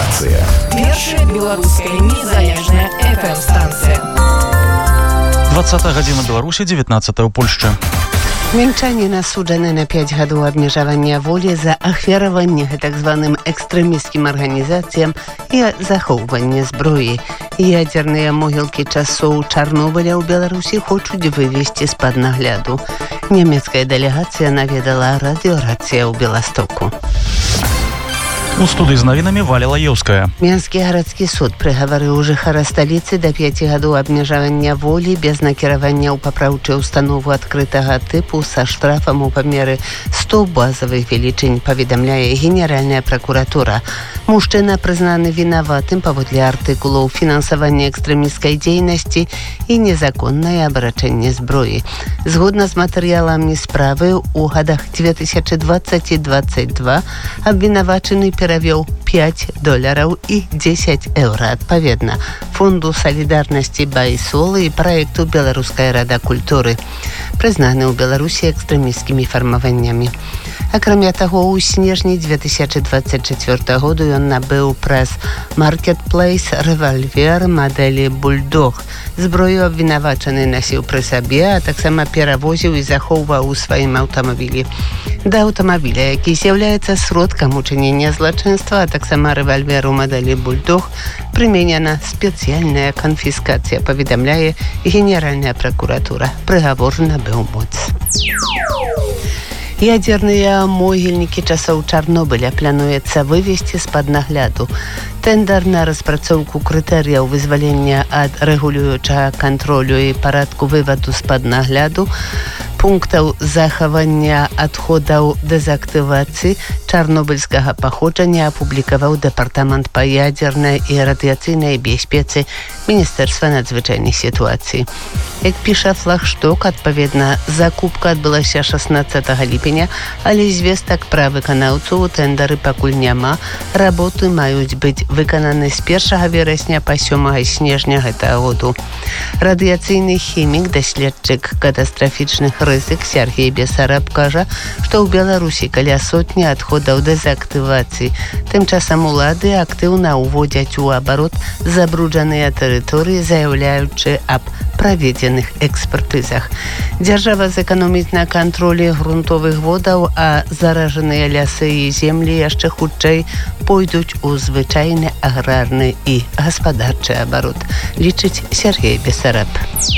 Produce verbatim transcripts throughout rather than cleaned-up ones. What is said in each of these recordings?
Радыёрацыя. Першая беларуская незалежная эф эм-станцыя. двадцатая гадзіна Беларусі, дзевятнаццатая ў Польшчы. Мінчанін асуджаны на пяць гадоў абмежавання волі за ахвяраванне так званым экстрэмісцкім арганізацыям і захоўванне зброі. Ядзерныя могілкі часоў Чарнобыля ў Беларусі хочуць вывесці з-пад нагляду. Нямецкая дэлегацыя наведала радыёрацыя ў Беластоку. У студыі з навінамі Валя Лаёўская. Менскі гарадскі суд прыгаварыў жыхара сталіцы да пяці гадоў абмежавання волі без накіравання ў папраўчую установу адкрытага тыпу са штрафам у памеры сто базавых велічынь, паведамляе Генеральная пракуратура. Мужчына прызнаны вінаватым паводле артыкулаў фінансавання экстрэмісцкай дзейнасці і незаконнае абарачэнне зброі. Згодна з матэрыяламі справы, у гадах две тысячи двадцать і двадцать два абвінавачаны перавёў пяць долараў і дзесяць еўра адпаведна фонду салідарнасці Байсол і праекту Беларуская рада культуры, прызнаны ў Беларусі экстрэмісцкімі фармаваннямі. Акрамя таго, у снежні две тысячи двадцать четвёртага году ён набыў праз Marketplace рэвальвер мадэлі Бульдог. Зброю абвінавачаны насіў пры сабе, а таксама перавозіў і захоўваў у сваім аўтамабілі. Да аўтамабіля, які з'яўляецца сродкам учынення злачынства, а таксама рэвальверу мадэлі Бульдог, прыменена спецыяльная канфіскацыя, паведамляе Генеральная пракуратура. Прыгавор набыў моц. Ядзерныя могільнікі часоў Чарнобыля плануецца вывесці з-пад нагляду. Тэндар на распрацоўку крытэрыяў вызвалення ад рэгулюючага кантролю і парадку вываду з-пад нагляду пунктаў захавання адходаў дэзактывацыі чарнобыльскага паходжання апублікаваў Дэпартамент па ядзернай і радыяцыйнай бяспецы Міністэрства надзвычайнай сітуацыі. Як піша Флагшток, адпаведна, закупка адбылася шаснаццатага ліпеня, але звестак пра выканаўцу ў тэндары пакуль няма. Работы маюць быць выкананы з першага верасня па сёмага снежня гэтага году. Радыяцыйны хімік, даследчык катастрафічных рызык Сергей Бесараб кажа, што ў Беларусі каля сотні адходаў дэзактывацыі. Тым часам улады актыўна ўводзяць у абарот забруджаныя тэрыторыі, заяўляючы аб праведзеных экспертызах. Дзяржава зэканоміць на кантролі грунтовых водаў, а заражаныя лясы і землі яшчэ хутчэй пойдуць у звычайны аграрны і гаспадарчы абарот, лічыць Сергей Бесараб.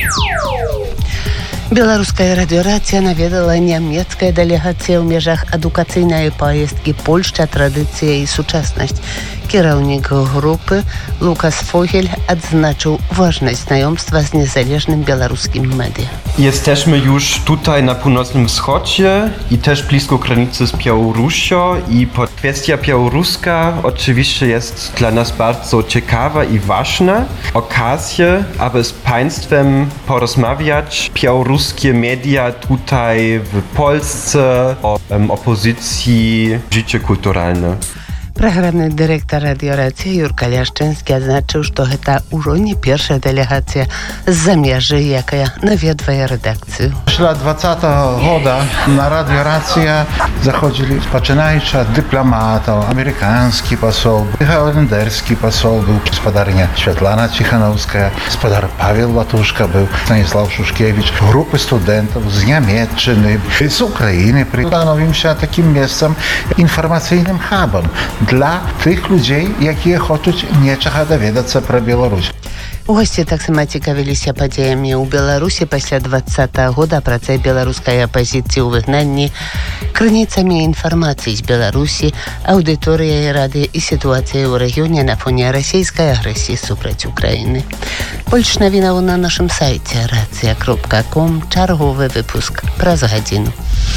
Беларуская радыёрацыя наведала нямецкая дэлегацыя ў межах адукацыйнай паездкі Польшча, традыцыя і сучаснасць. Кіраўнік групы Лукас Фогель adznaczył ważność znajomstwa z niezależnym białoruskim medium. Jesteśmy już tutaj na północnym wschodzie i też blisko granicy z Białorusią i kwestia białoruska oczywiście jest dla nas bardzo ciekawa i ważna. Okazja, aby z państwem porozmawiać. Białoruskie media tutaj w Polsce o um, opozycji, życie kulturalne. Праграмны дырэктар радыёрацыі Юрка Ляшчынскі адзначыў, што гэта ўжо не першая дэлегацыя з-за межы, якая наведвае рэдакцыю. Пасля двадцатага года на радыёрацыя заходзілі, пачынаючы ад дыпламатаў, амерыканскі пасол, галандэрскі пасол быў, гаспадарня Святлана Ціханаўская, гаспадар Павел Латушка быў, Станіслав Шушкевіч, групы студэнтаў з Нямецчыны, з Украіны. Становімся такім месцам, інфармацыйным хабам dla tych ludzi, якія хочуць нечага даведацца пра Беларусь. Госці таксама цікавіліся падзеямі ў Беларусі пасля двадцатага года, працай беларускай апазіцыі ў выгнанні, крыніцамі інфармацыі з Беларусі, аўдыторыяй рады і сітуацыяй у рэгіёне на фоне расійскай агрэсіі супраць Украіны. Больш навінаў на нашым сайце рацыя кропка ком, чарговы выпуск праз гадзіну.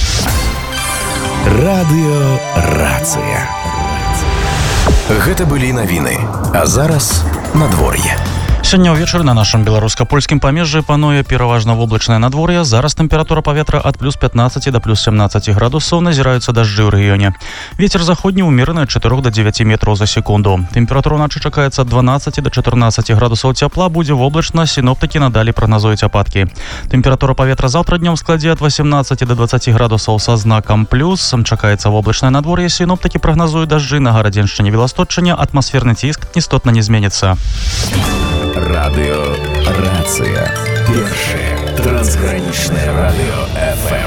Радыёрацыя. Гэта былі навіны, а зараз надвор'е. Сёння ўвечары на нашым беларуска-польскім памежжы пануе пераважна воблачнае надвор'е. Зараз тэмпература паветра ад плюс пятнадцаці да плюс сямнадцаці градусаў, назіраюцца дажджы ў рэгіёне. Вецер заходні ўмераны ад чатырох да дзевяці метраў за секунду. Тэмпература ўначы чакаецца ад дванаццаці да чатырнаццаці градусаў цяпла, будзе воблачна, сіноптыкі надалей прагназуюць ападкі. Тэмпература паветра заўтра днём складзе ад васямнаццаці да дваццаці градусаў са знакам плюс. Чакаецца воблачнае надвор'е, сіноптыкі прагназуюць дажджы на гарадзеншчыне, Веластотчыне, атмасферны ціск істотна не зменіцца. Радио Рация. Первое трансграничное радио эф эм.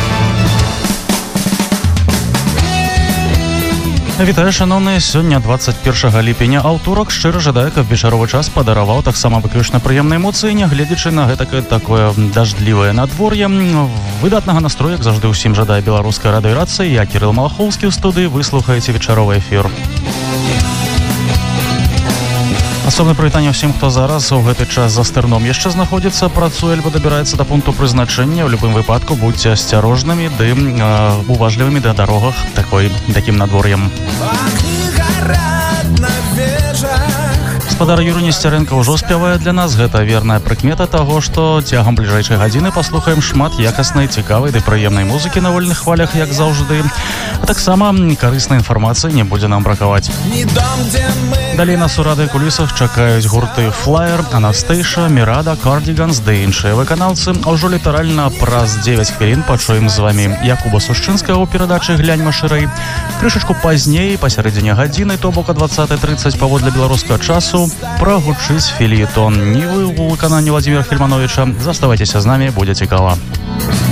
Вітаю, шановныя, сёння дваццаць першага ліпеня, аўторак. Шчыра жадаю, каб вечаровы час падараваў таксама выключна прыемныя эмоцыі, нягледзячы на гэтакае такое дажджлівае надвор'е. Выдатнага настрою, як заўжды, усім жадае беларуская радыёрацыя. Я Кірыл Малахоўскі ў студыі, вы слухаеце вечаровы эфір. Асобнае прывітанне ўсім, хто зараз у гэты час за стырном яшчэ знаходзіцца, працуе альбо дабіраецца да пункту прызначэння. У любым выпадку будьце асцярожнымі ды э, уважлівымі да дарогах такой такім надвор'ем. Гаспадар Юрый Несцярэнка ўжо спявае для нас. Гэта верная прыкмета таго, што цягам бліжэйшай гадзіны паслухаем шмат якаснай, цікавай ды прыемнай музыкі на вольных хвалях, як заўжды. А таксама карыснай інфармацыі не будзе нам бракаваць. Далей нас у радыёкулісах чакаюць гурты Flyer, Анастейша, Мірада, Cardigans ды іншыя выканаўцы. А ўжо літаральна праз дзевяць хвілін пачуем з вамі Якуба Сушчынскага ў перадачы «Гляньма шырэй». Крышачку пазней, пасярэдзіне гадзіны, то бок о двадцатая тридцать паводле беларускага часу, прагучыць фельетон Нівы ў выкананні Владзіміра Фільмановіча. Заставайцеся з намі, будзе цікава.